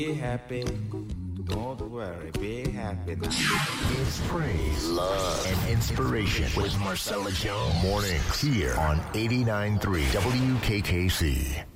Be happy. Don't worry. Be happy now. It's praise, love, and inspiration with Marcella Jones. Mornings here on 89.3 WKKC.